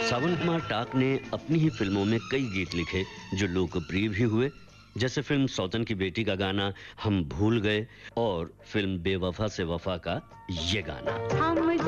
सावन कुमार टाक ने अपनी ही फिल्मों में कई गीत लिखे जो लोकप्रिय भी हुए, जैसे फिल्म सौतन की बेटी का गाना हम भूल गए और फिल्म बेवफा से वफा का ये गाना।